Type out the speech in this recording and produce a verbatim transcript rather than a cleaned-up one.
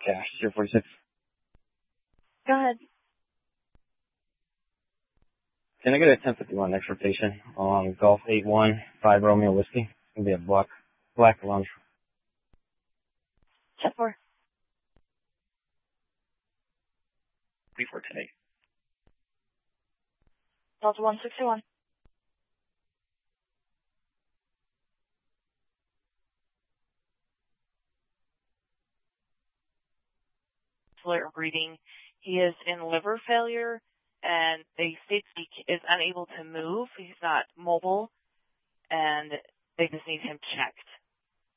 Dash zero four six. Go ahead. Can I get a ten fifty-one next rotation on Golf eight one five Romeo Whiskey? It's going to be a black, black lounge. ten four. three four ten eight. Delta one sixty-one. Alert reading. He is in liver failure, and they state he is unable to move. He's not mobile, and they just need him checked.